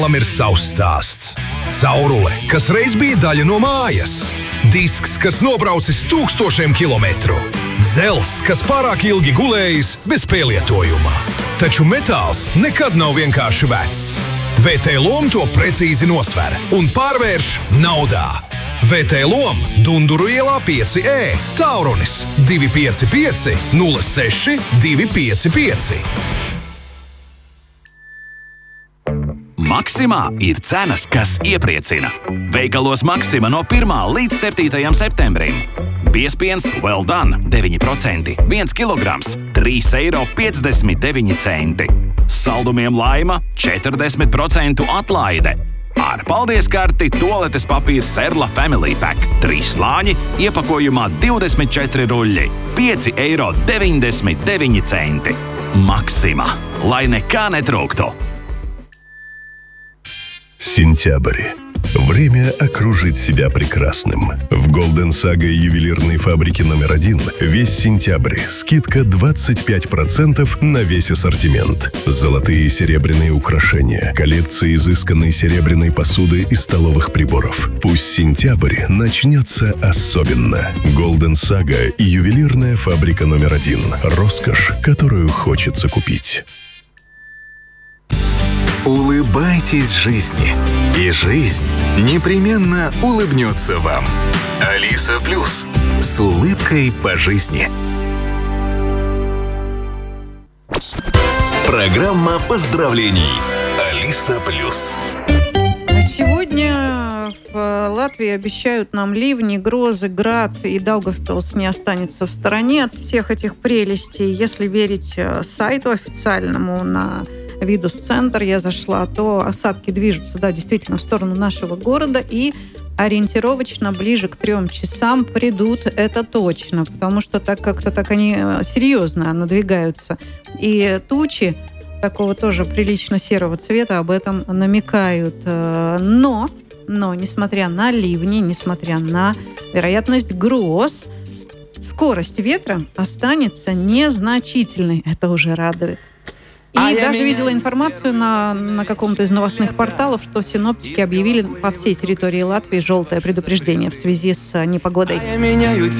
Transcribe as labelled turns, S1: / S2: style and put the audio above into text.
S1: Ir savs stāsts. Caurule, kas reiz bija daļa no mājas. Disks, kas nobraucis 1000 kilometru. Dzelzs, kas pārāk ilgi gulējis bez pielietojuma. Taču metāls nekad nav vienkārši vecs. VT Lom to precīzi nosver un pārvērš naudā. VT Lom Dunduru ielā 5E, Taurunis 255 06 255.
S2: Maksimā ir cenas, kas iepriecina. Veikalos Maksima no 1. līdz 7. septembrim. Biezpiens Well Done 9%, 1 kilograms, 3,59 eiro. Saldumiem Laima 40% atlaide. Ar paldies karti toaletes papīra Serla Family Pack 3 slāņi, iepakojumā 24 ruļļi, 5,99 eiro. Maksima, lai nekā netrūktu.
S3: Сентябрь. Время окружить себя прекрасным. В Golden Saga ювелирной фабрики номер 1 весь сентябрь скидка 25% на весь ассортимент. Золотые и серебряные украшения, коллекция изысканной серебряной посуды и столовых приборов. Пусть сентябрь начнется особенно. Golden Saga и ювелирная фабрика номер 1. Роскошь, которую хочется купить.
S4: Улыбайтесь жизни, и жизнь непременно улыбнется вам. Алиса Плюс. С улыбкой по жизни. Программа поздравлений. Алиса Плюс.
S5: Сегодня в Латвии обещают нам ливни, грозы, град, и Даугавпилс не останется в стороне от всех этих прелестей. Если верить сайту официальному на Видус-центр, я зашла, то осадки движутся, да, действительно, в сторону нашего города, и ориентировочно ближе к 3 часам придут, это точно, потому что так они серьезно надвигаются. И тучи такого тоже прилично серого цвета об этом намекают. Но, несмотря на ливни, несмотря на вероятность гроз, скорость ветра останется незначительной. Это уже радует. И даже видела информацию на каком-то из новостных порталов, что синоптики объявили по всей территории Латвии желтое предупреждение в связи с непогодой.